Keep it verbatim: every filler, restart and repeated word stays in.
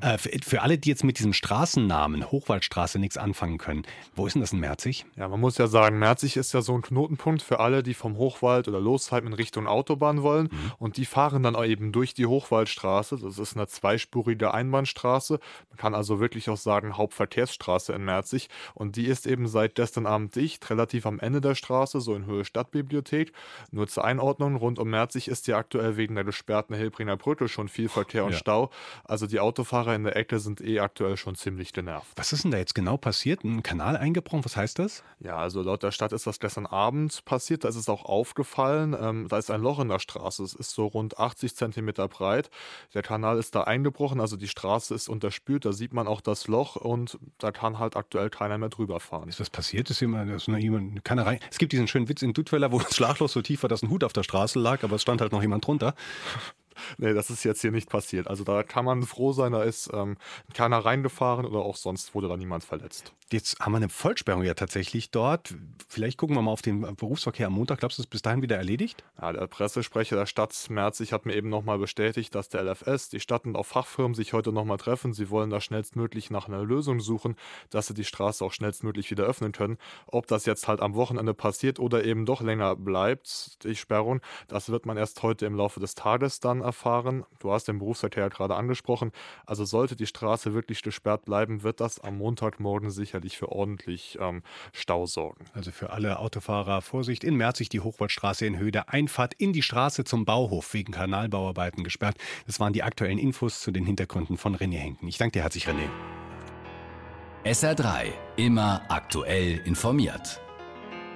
Äh, für, für alle, die jetzt mit diesem Straßennamen Hochwaldstraße nichts anfangen können, wo ist denn das in Merzig? Ja, man muss ja sagen, Merzig ist ja so ein Knotenpunkt für alle, die vom Hochwald oder Losheim in Richtung Autobahn wollen. Mhm. Und die fahren dann auch eben durch die Hochwaldstraße. Das ist eine zweispurige Einbahnstraße. Man kann also wirklich auch sagen Hauptverkehrsstraße in Merzig. Und die ist eben seit gestern Abend dicht, relativ am Ende der Straße, so in Höhe Stadtbibliothek. Nur zur Einordnung, rund um Merzig ist ja aktuell wegen der gesperrten Hilbringer Brücke schon viel Verkehr und Ja. Stau. Also die Autofahrer in der Ecke sind eh aktuell schon ziemlich genervt. Was ist denn da jetzt genau passiert? Ein Kanal eingebrochen? Was heißt das? Ja, also laut der Stadt ist das gestern Abend passiert. Da ist es auch aufgefallen. Ähm, da ist ein Loch in der Straße. Es ist so rund achtzig Zentimeter breit. Der Kanal ist da eingebrochen, also die Straße ist unterspült. Da sieht man auch das Loch und da kann halt aktuell keiner mehr drüber fahren. Ist was passiert? Ist jemand, ist noch jemand, keiner rein? Es gibt diesen schönen Witz in Duttweiler, wo das Schlagloch so tief war, dass ein Hut auf der Straße lag, aber es stand halt noch jemand drunter. Nee, das ist jetzt hier nicht passiert. Also da kann man froh sein, da ist ähm, keiner reingefahren oder auch sonst wurde da niemand verletzt. Jetzt haben wir eine Vollsperrung ja tatsächlich dort. Vielleicht gucken wir mal auf den Berufsverkehr am Montag. Glaubst du, das ist bis dahin wieder erledigt? Ja, der Pressesprecher der Stadt Merzig hat mir eben nochmal bestätigt, dass der L F S, die Stadt und auch Fachfirmen sich heute nochmal treffen. Sie wollen da schnellstmöglich nach einer Lösung suchen, dass sie die Straße auch schnellstmöglich wieder öffnen können. Ob das jetzt halt am Wochenende passiert oder eben doch länger bleibt, die Sperrung, das wird man erst heute im Laufe des Tages dann erfahren. Du hast den Berufsverkehr ja gerade angesprochen. Also sollte die Straße wirklich gesperrt bleiben, wird das am Montagmorgen sicherlich für ordentlich ähm, Stau sorgen. Also für alle Autofahrer Vorsicht. In Merzig die Hochwaldstraße in Höhe der Einfahrt in die Straße zum Bauhof wegen Kanalbauarbeiten gesperrt. Das waren die aktuellen Infos zu den Hintergründen von René Henken. Ich danke dir herzlich, René. S R drei. Immer aktuell informiert.